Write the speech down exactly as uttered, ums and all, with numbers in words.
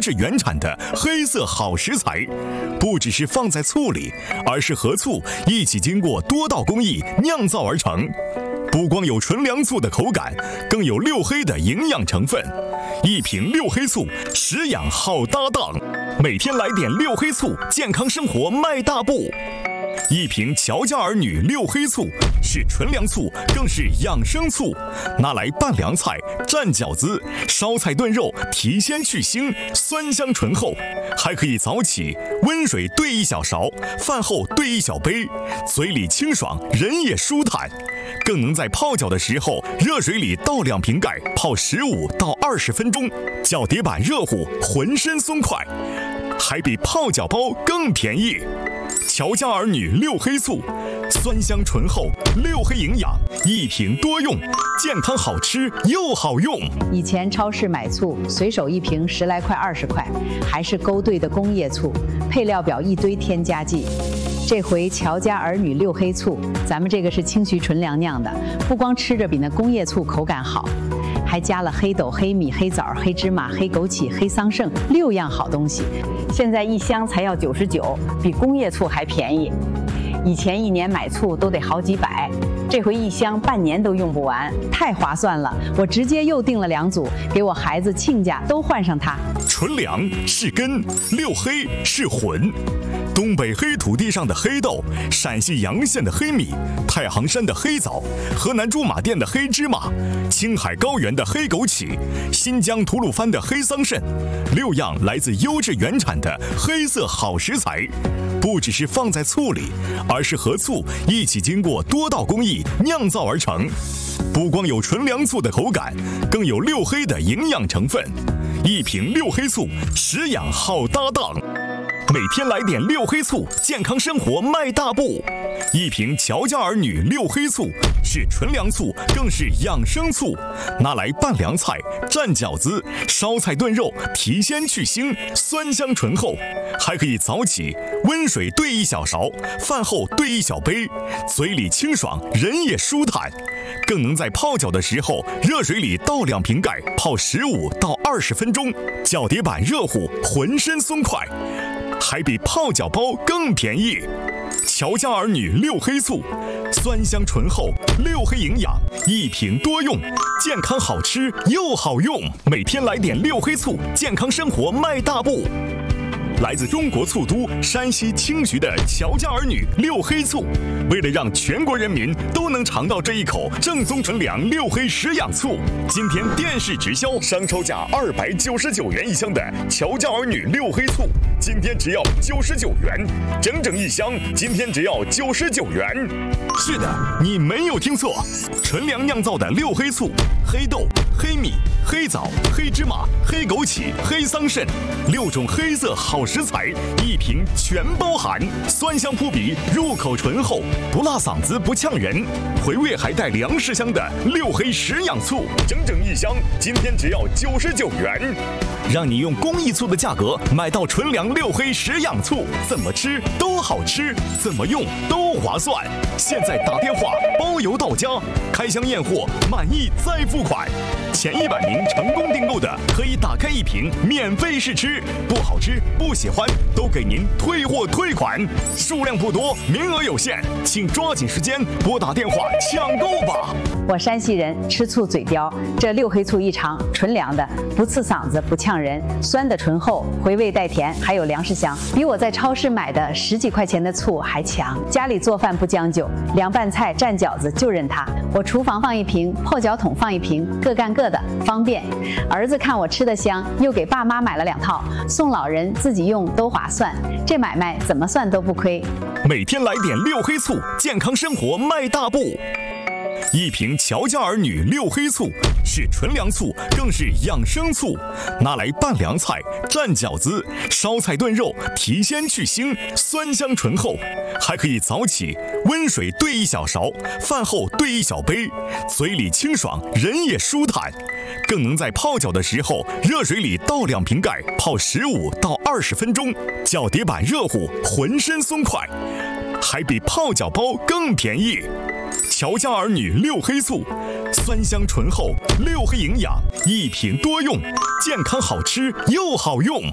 质原产的黑色好食材，不只是放在醋里，而是和醋一起经过多道工艺酿造而成。不光有纯粮醋的口感，更有六黑的营养成分。一瓶六黑醋，食养好搭档。每天来点六黑醋，健康生活迈大步。一瓶乔家儿女六黑醋，是纯粮醋，更是养生醋，拿来拌凉菜、蘸饺子、烧菜炖肉，提鲜去腥，酸香醇厚。还可以早起，温水兑一小勺，饭后兑一小杯，嘴里清爽，人也舒坦。更能在泡脚的时候，热水里倒两瓶盖，泡十五到二十分钟，脚底板热乎，浑身松快，还比泡脚包更便宜。乔家儿女六黑醋，酸香醇厚，六黑营养，一瓶多用，健康好吃又好用。 以前超市买醋，随手一瓶十来块、二十块，还是勾兑的工业醋，配料表一堆添加剂。这回乔家儿女六黑醋，咱们这个是清徐纯粮酿的，不光吃着比那工业醋口感好，还加了黑豆、黑米、黑枣、黑芝麻、黑枸杞、黑桑葚六样好东西。现在一箱才要九十九，比工业醋还便宜。以前一年买醋都得好几百，这回一箱半年都用不完，太划算了。我直接又订了两组，给我孩子亲家都换上它。 纯粮是根，六黑是魂。东北黑土地上的黑豆，陕西洋县的黑米，太行山的黑枣，河南驻马店的黑芝麻，青海高原的黑枸杞，新疆吐鲁番的黑桑葚，六样来自优质原产的黑色好食材，不只是放在醋里，而是和醋一起经过多道工艺酿造而成。不光有纯粮醋的口感，更有六黑的营养成分。一瓶六黑醋，食养好搭档。每天来点六黑醋，健康生活迈大步。一瓶乔家儿女六黑醋，是纯粮醋，更是养生醋，拿来拌凉菜、蘸饺子、烧菜炖肉，提鲜去腥，酸香醇厚。还可以早起，温水兑一小勺，饭后兑一小杯，嘴里清爽，人也舒坦。更能在泡脚的时候，热水里倒两瓶盖，泡十五到二十分钟，脚底板热乎，浑身松快，还比泡脚包更便宜。乔家儿女六黑醋，酸香醇厚，六黑营养，一瓶多用，健康好吃又好用。每天来点六黑醋，健康生活迈大步。来自中国醋都山西清徐的乔家儿女六黑醋，为了让全国人民都能尝到这一口正宗纯粮六黑食养醋，今天电视直销商超价二百九十九元一箱的乔家儿女六黑醋，今天只要九十九元，整整一箱，今天只要九十九元。是的，你没有听错，纯粮酿造的六黑醋，黑豆、黑米、黑枣、黑芝麻、黑枸杞、黑桑葚，六种黑色好食材，一瓶全包含，酸香扑鼻，入口醇厚，不辣嗓子不呛人，回味还带粮食香的六黑食养醋，整整一箱，今天只要九十九元，让你用工艺醋的价格买到纯粮六黑食养醋，怎么吃都好吃，怎么用都划算。现在打电话包邮到家，开箱验货，满意再付款。前一百名成功订购的，可以打开一瓶免费试吃，不好吃不喜欢都给您退货退款，数量不多，名额有限，请抓紧时间拨打电话抢购吧。 我山西人，吃醋嘴刁，这六黑醋一尝，纯粮的，不刺嗓子不呛人，酸的醇厚，回味带甜，还有粮食香，比我在超市买的十几块钱的醋还强。家里做饭不将就，凉拌菜蘸饺子就认它。我厨房放一瓶，泡脚桶放一瓶，各干各的，方便。儿子看我吃得香，又给爸妈买了两套，送老人自己用都划算，这买卖怎么算都不亏。 每天来点六黑醋，健康生活迈大步。一瓶乔家儿女六黑醋，是纯粮醋，更是养生醋，拿来拌凉菜、蘸饺子、烧菜炖肉，提鲜去腥，酸香醇厚。还可以早起，温水兑一小勺，饭后兑一小杯，嘴里清爽，人也舒坦。更能在泡脚的时候，热水里倒两瓶盖，泡十五到二十分钟，脚底板热乎，浑身松快，还比泡脚包更便宜。乔家儿女六黑醋，酸香醇厚，六黑营养，一瓶多用，健康好吃又好用。